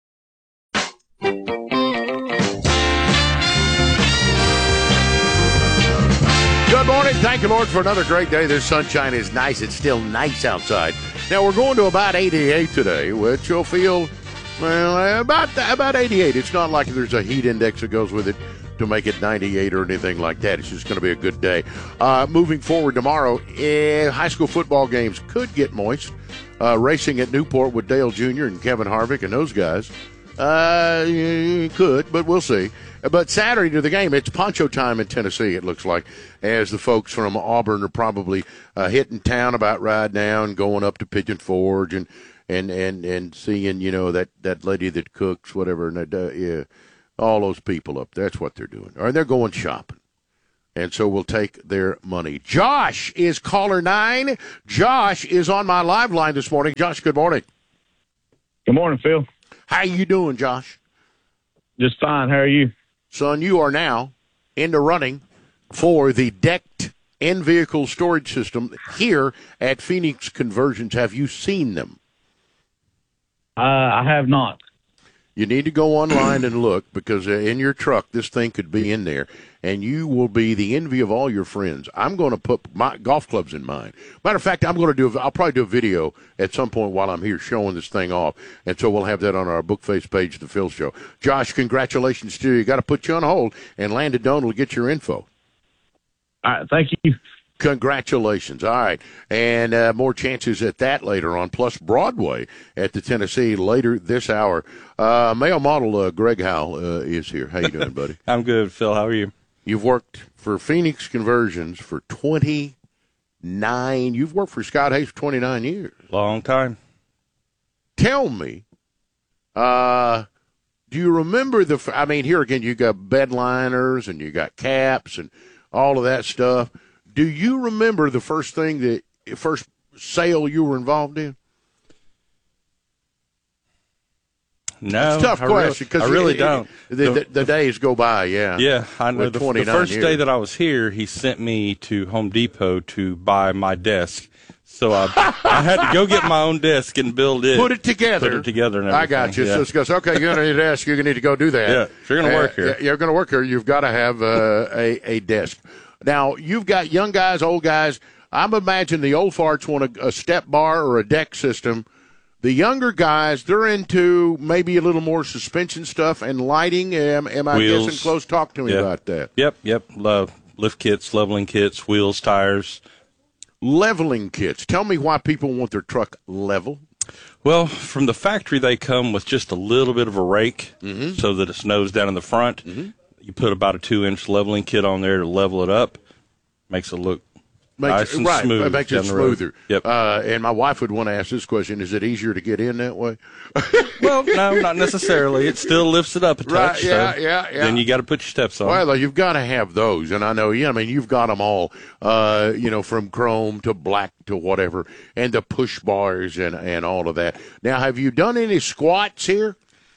[SPEAKER 7] Good morning. Thank you, Lord, for another great day. The sunshine is nice. It's still nice outside. Now, we're going to about 88 today, which you'll feel Well, about 88. It's not like there's a heat index that goes with it to make it 98 or anything like that. It's just going to be a good day. Moving forward tomorrow, high school football games could get moist. Racing at Newport with Dale Jr. and Kevin Harvick and those guys. Could, but we'll see. But Saturday to the game, it's poncho time in Tennessee, it looks like, as the folks from Auburn are probably hitting town about right now and going up to Pigeon Forge and seeing, that lady that cooks, whatever, and all those people up. That's what they're doing. Or they're going shopping. And so we'll take their money. Josh is caller 9. Josh is on my live line this morning. Josh, good morning.
[SPEAKER 4] Good morning, Phil.
[SPEAKER 7] How you doing, Josh?
[SPEAKER 4] Just fine. How are you?
[SPEAKER 7] Son, you are now in the running for the decked in-vehicle storage system here at Phoenix Conversions. Have you seen them?
[SPEAKER 4] I have not.
[SPEAKER 7] You need to go online and look, because in your truck, this thing could be in there, and you will be the envy of all your friends. I'm going to put my golf clubs in mine. Matter of fact, I'll probably do a video at some point while I'm here showing this thing off, and so we'll have that on our Bookface page, The Phil Show. Josh, congratulations to you. Got to put you on hold, and Landon Doan will get your info.
[SPEAKER 4] All right, thank you.
[SPEAKER 7] Congratulations. All right. And more chances at that later on, plus Broadway at the Tennessee later this hour. Male model Greg Howell is here. How you doing, buddy?
[SPEAKER 13] I'm good, Phil. How are you?
[SPEAKER 7] You've worked for Phoenix Conversions for 29. You've worked for Scott Hayes for 29 years.
[SPEAKER 13] Long time.
[SPEAKER 7] Tell me, do you remember here again, you got bed liners and you got caps and all of that stuff. Do you remember the first sale you were involved in?
[SPEAKER 13] No,
[SPEAKER 7] it's a tough question because
[SPEAKER 13] I really don't.
[SPEAKER 7] The days go by, yeah.
[SPEAKER 13] Yeah, I know. The first day that I was here, he sent me to Home Depot to buy my desk. So I had to go get my own desk and build it.
[SPEAKER 7] Put it together.
[SPEAKER 13] And everything.
[SPEAKER 7] I got you. Yeah. So it goes, okay, you're going to need a desk. You're going to need to go do that.
[SPEAKER 13] Yeah, if you're going to work here.
[SPEAKER 7] You're going to work here. You've got to have a desk. Now, you've got young guys, old guys. I'm imagining the old farts want a step bar or a deck system. The younger guys, they're into maybe a little more suspension stuff and lighting. Am I
[SPEAKER 13] Wheels.
[SPEAKER 7] guessing close? Talk to me about that.
[SPEAKER 13] Yep. Lift kits, leveling kits, wheels, tires.
[SPEAKER 7] Leveling kits. Tell me why people want their truck level.
[SPEAKER 13] Well, from the factory, they come with just a little bit of a rake so that it snows down in the front. Mm-hmm. You put about a 2-inch leveling kit on there to level it up. Makes it look nice and smooth.
[SPEAKER 7] It makes it smoother.
[SPEAKER 13] Yep.
[SPEAKER 7] And my wife would want to ask this question: is it easier to get in that way?
[SPEAKER 13] Well, no, not necessarily. It still lifts it up a touch.
[SPEAKER 7] Right, yeah.
[SPEAKER 13] Then you got to put your steps on.
[SPEAKER 7] Well, you've got to have those, and I know. Yeah, I mean, you've got them all. From chrome to black to whatever, and the push bars and all of that. Now, have you done any squats here?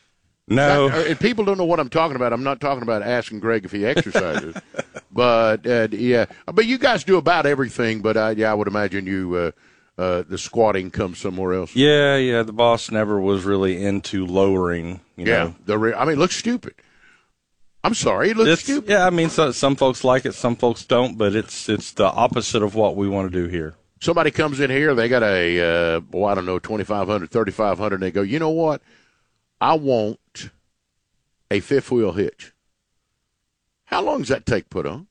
[SPEAKER 13] No.
[SPEAKER 7] And people don't know what I'm talking about. I'm not talking about asking Greg if he exercises. But, yeah. But you guys do about everything, but, I would imagine you the squatting comes somewhere else.
[SPEAKER 13] Yeah. The boss never was really into lowering, you know.
[SPEAKER 7] It looks stupid. I'm sorry, it looks stupid.
[SPEAKER 13] Yeah, I mean, some folks like it, some folks don't, but it's the opposite of what we want to do here.
[SPEAKER 7] Somebody comes in here, they got a, 2,500, 3,500, and they go, you know what? I want a fifth wheel hitch. How long does that take put on?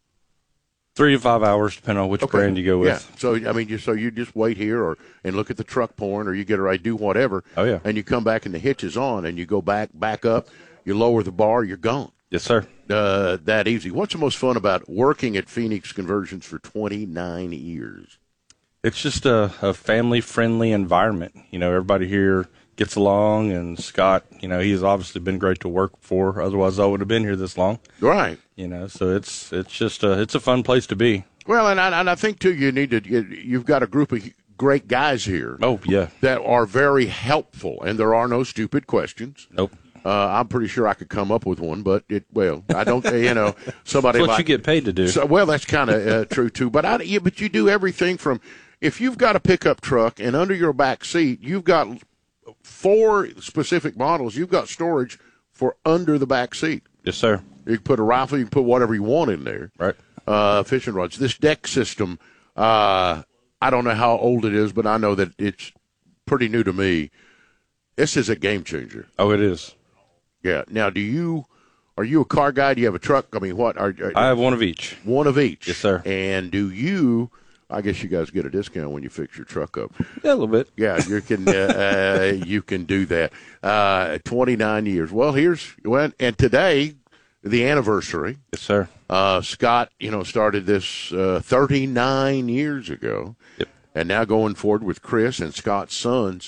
[SPEAKER 13] 3 to 5 hours, depending on which brand you go with.
[SPEAKER 7] Yeah. So you just wait here and look at the truck pouring, or you get a do whatever.
[SPEAKER 13] Oh yeah.
[SPEAKER 7] And you come back and the hitch is on, and you go back up, you lower the bar, you're gone.
[SPEAKER 13] Yes, sir.
[SPEAKER 7] That easy. What's the most fun about working at Phoenix Conversions for 29 years?
[SPEAKER 13] It's just a family-friendly environment. You know, everybody here gets along, and Scott, he's obviously been great to work for. Otherwise, I would have been here this long.
[SPEAKER 7] Right.
[SPEAKER 13] So it's just it's a fun place to be.
[SPEAKER 7] Well, and I think too, you've got a group of great guys here.
[SPEAKER 13] Oh yeah.
[SPEAKER 7] That are very helpful, and there are no stupid questions.
[SPEAKER 13] Nope.
[SPEAKER 7] I'm pretty sure I could come up with one, but I don't. Somebody
[SPEAKER 13] That's what you get paid to do.
[SPEAKER 7] So, well, that's kind of true too. But you do everything from if you've got a pickup truck and under your back seat you've got 4 specific models. You've got storage for under the back seat.
[SPEAKER 13] Yes, sir.
[SPEAKER 7] You can put a rifle. You can put whatever you want in there.
[SPEAKER 13] Right.
[SPEAKER 7] Fishing rods. This deck system, I don't know how old it is, but I know that it's pretty new to me. This is a game changer.
[SPEAKER 13] Oh, it is.
[SPEAKER 7] Yeah. Now, are you a car guy? Do you have a truck? I mean, what?
[SPEAKER 13] I have one of each.
[SPEAKER 7] One of each.
[SPEAKER 13] Yes, sir.
[SPEAKER 7] And I guess you guys get a discount when you fix your truck up.
[SPEAKER 13] Yeah, a little bit.
[SPEAKER 7] Yeah, you can you can do that. 29 years. Well, and today, the anniversary.
[SPEAKER 13] Yes, sir.
[SPEAKER 7] Scott, started this 39 years ago.
[SPEAKER 13] Yep.
[SPEAKER 7] And now going forward with Chris and Scott's sons.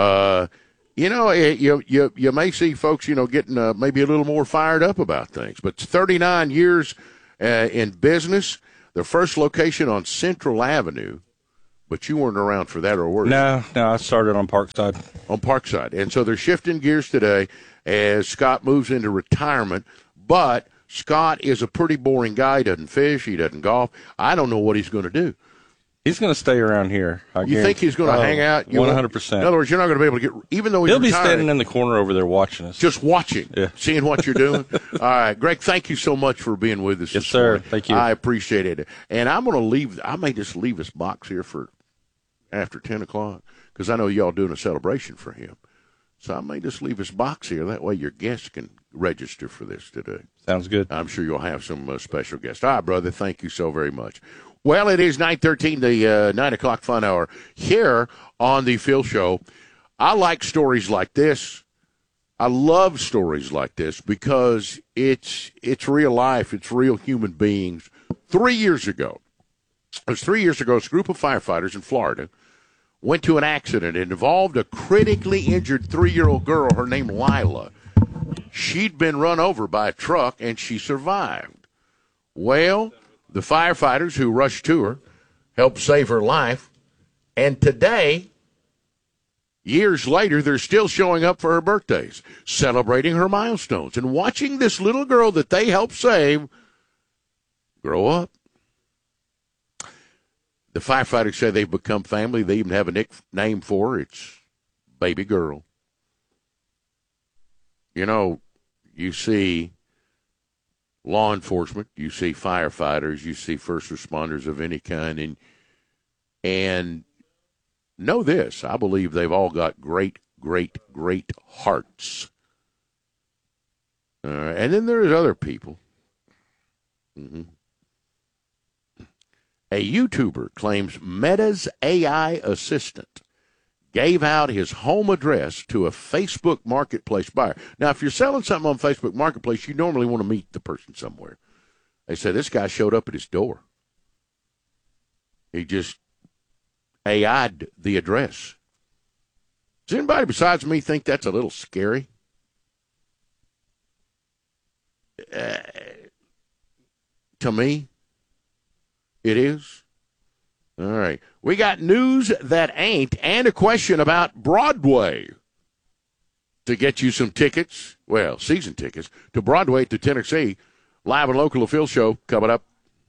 [SPEAKER 7] You may see folks, getting maybe a little more fired up about things. But 39 years in business. The first location on Central Avenue, but you weren't around for that, or were you?
[SPEAKER 13] No, I started on Parkside.
[SPEAKER 7] On Parkside. And so they're shifting gears today as Scott moves into retirement. But Scott is a pretty boring guy. He doesn't fish. He doesn't golf. I don't know what he's going to do.
[SPEAKER 13] He's going to stay around here.
[SPEAKER 7] You think he's going to hang out?
[SPEAKER 13] 100%.
[SPEAKER 7] In other words, you're not going to be able to get, even though he's
[SPEAKER 13] He'll be
[SPEAKER 7] retired,
[SPEAKER 13] standing in the corner over there watching us.
[SPEAKER 7] Just watching, seeing what you're doing. All right, Greg, thank you so much for being with us.
[SPEAKER 13] Yes, sir.
[SPEAKER 7] Morning.
[SPEAKER 13] Thank you.
[SPEAKER 7] I appreciate it. And I may just leave this box here for after 10 o'clock because I know y'all doing a celebration for him. So I may just leave this box here. That way your guests can register for this today.
[SPEAKER 13] Sounds good.
[SPEAKER 7] I'm sure you'll have some special guests. All right, brother, thank you so very much. Well, it is 9:13, the 9 o'clock fun hour here on the Phil Show. I like stories like this. I love stories like this because it's real life. It's real human beings. 3 years ago, this group of firefighters in Florida went to an accident. It involved a critically injured 3-year-old girl, her name Lila. She'd been run over by a truck, and she survived. Well, the firefighters who rushed to her helped save her life. And today, years later, they're still showing up for her birthdays, celebrating her milestones, and watching this little girl that they helped save grow up. The firefighters say they've become family. They even have a nickname for her. It's Baby Girl. You see law enforcement, you see firefighters, you see first responders of any kind, and know this, I believe they've all got great, great, great hearts. And then there's other people. Mm-hmm. A YouTuber claims Meta's AI assistant gave out his home address to a Facebook Marketplace buyer. Now, if you're selling something on Facebook Marketplace, you normally want to meet the person somewhere. They said this guy showed up at his door. He just AI'd the address. Does anybody besides me think that's a little scary? To me, it is. All right. We got news that ain't and a question about Broadway. To get you some tickets, well, season tickets, to Broadway to Tennessee. Live and local, a Phil Show coming up.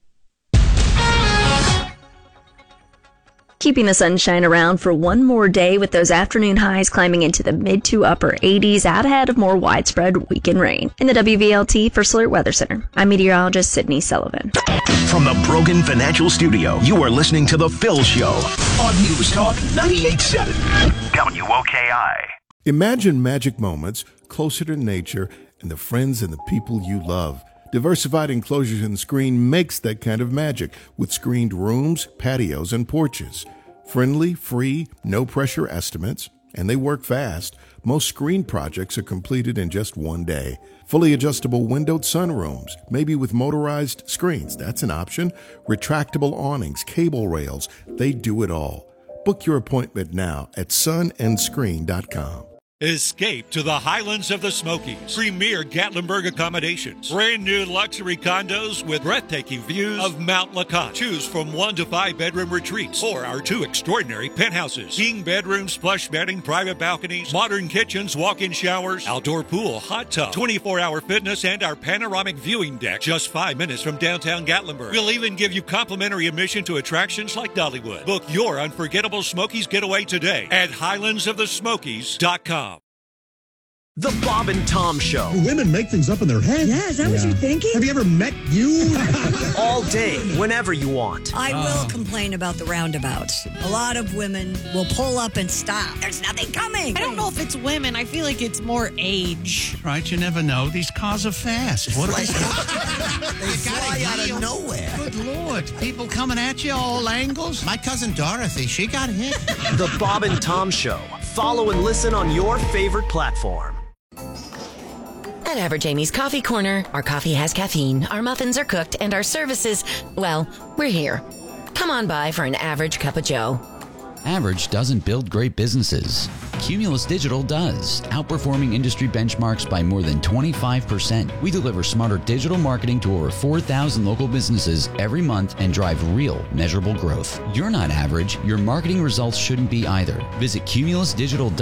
[SPEAKER 6] Keeping the sunshine around for one more day with those afternoon highs climbing into the mid to upper 80s out ahead of more widespread weekend rain. In the WVLT First Alert Weather Center, I'm meteorologist Sydney Sullivan.
[SPEAKER 5] From the Brogan Financial Studio, you are listening to The Phil Show on News Talk 98.7 WOKI.
[SPEAKER 9] Imagine magic moments closer to nature and the friends and the people you love. Diversified Enclosures and Screen makes that kind of magic with screened rooms, patios, and porches. Friendly, free, no-pressure estimates, and they work fast. Most screen projects are completed in just one day. Fully adjustable windowed sunrooms, maybe with motorized screens. That's an option. Retractable awnings, cable rails, they do it all. Book your appointment now at sunandscreen.com.
[SPEAKER 10] Escape to the Highlands of the Smokies. Premier Gatlinburg accommodations. Brand new luxury condos with breathtaking views of Mount Lacotte. Choose from 1 to 5 bedroom retreats or our 2 extraordinary penthouses. King bedrooms, plush bedding, private balconies, modern kitchens, walk-in showers, outdoor pool, hot tub, 24-hour fitness, and our panoramic viewing deck. Just 5 minutes from downtown Gatlinburg. We'll even give you complimentary admission to attractions like Dollywood. Book your unforgettable Smokies getaway today at highlandsofthesmokies.com.
[SPEAKER 15] The Bob and Tom Show.
[SPEAKER 16] Women make things up in their head.
[SPEAKER 17] Yeah, is that what you're thinking?
[SPEAKER 16] Have you ever met you?
[SPEAKER 15] All day, whenever you want.
[SPEAKER 17] I will complain about the roundabouts. A lot of women will pull up and stop. There's nothing coming.
[SPEAKER 18] I don't know if it's women. I feel like it's more age.
[SPEAKER 19] Right, you never know. These cars are fast. What
[SPEAKER 17] They fly out of nowhere.
[SPEAKER 19] Good Lord. People coming at you all angles. My cousin Dorothy, she got hit.
[SPEAKER 15] The Bob and Tom Show. Follow and listen on your favorite platform.
[SPEAKER 11] At Average Amy's Coffee Corner, our coffee has caffeine, our muffins are cooked, and our services, well, we're here. Come on by for an average cup of joe.
[SPEAKER 12] Average doesn't build great businesses. Cumulus Digital does, outperforming industry benchmarks by more than 25%. We deliver smarter digital marketing to over 4,000 local businesses every month and drive real, measurable growth. You're not average. Your marketing results shouldn't be either. Visit cumulusdigital.com